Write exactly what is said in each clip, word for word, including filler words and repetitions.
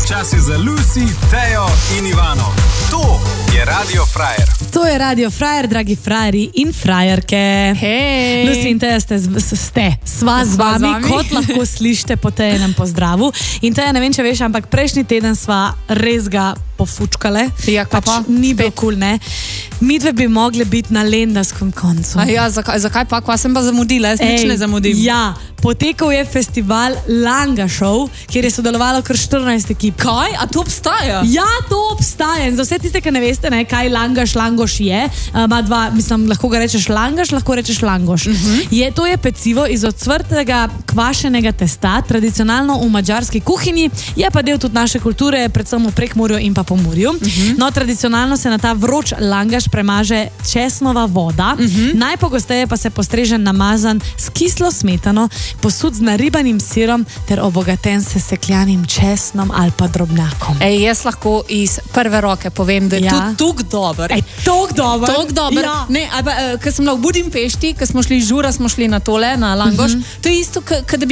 čas je za Lucy, Tejo in Ivano. To je Radio Frajer. To je Radio Frajer, dragi frajeri in frajerke. Hej. Lucy in Teja ste, ste sva z vami, vami. kot lahko slišite po Tejenem pozdravu. In Teja, ne vem, če veš, ampak prejšnji teden sva res ga pofučkale. Ja, kaj pa? Ni bilo kul, ne? Mi dve bi mogli biti na Lendavskem koncu. A ja, zakaj, zakaj pa, kva sem pa zamudila, jaz nič ne zamudim. Ja, potekal je festival Langašov, kjer je sodelovalo kar štirinajst ekip. Kaj? A to obstaja? Ja, to obstaja. In za vse tiste, ki ne veste, ne, kaj Langaš, Langoš je, ima dva, mislim, lahko ga rečeš Langaš, lahko rečeš Langoš. Uh -huh. je, to je pecivo iz ocvrtega kvašenega testa, tradicionalno v madžarski kuhinji, je pa del tudi naše kulture, predvsem v Prekmurju in pa Pomurju. Uh -huh. No, tradicionalno se na ta vroč langaš premaže česnova voda, uh -huh. najpogosteje pa se postreže namazan s kislo smetano, posud z naribanim sirom ter obogaten s sekljanim česnom ali pa drobnjakom. Ej, jaz lahko iz prve roke povem, da je Ja. tudi tuk dober. Ej, tok dober. Tok dober. Ja. Ne, ali pa, uh, ko sem bila v Budimpešti, ko smo šli žura, smo šli na tole, na Langoš. Uh -huh. To je isto,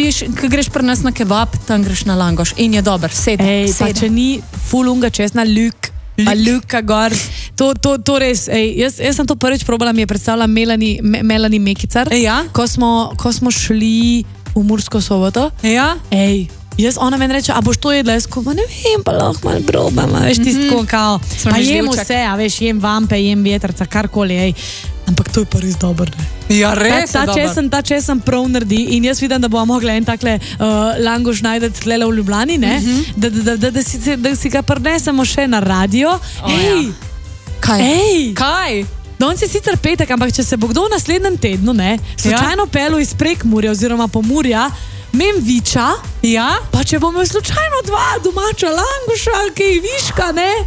ko greš pri nas na kebab, tam greš na Langoš in je dober. Sedem. Ej, pa če ni fulunga česna, ljuk. Pa Luka gor, to, to, to res, ej, jaz, jaz sem to prvič probala, mi je predstavila Melanie, Me, Melanie Mekicar, Ja? ko smo, ko smo šli v Mursko Soboto. Ja? Ej, jaz ona meni reče, a boš to jedla, jaz ko, ma ne vem, pa lahko malo probam, a veš, tistko kao, pa jem vse, a veš, jem vampe, jem vjetrca, karkoli, ej, ampak to je pa res dober, ne. Ja, res Ta, je ta, dober. česen, ta česen prav naredi in jaz vidim, da bomo mogli en takle uh, langoš najdeti tlele v Ljubljani, ne? Uh -huh. da, da, da, da, da, si, da si ga prinesemo še na radio. O, Ej, ja. Kaj? ej, Kaj? danes je sicer petek, ampak če se bo kdo v naslednjem tednu, ne, slučajno ja? pelil iz Prekmurja oziroma Pomurja, mem Viča, Ja? pa če bomo slučajno dva domača langoša, kaj viška, ne?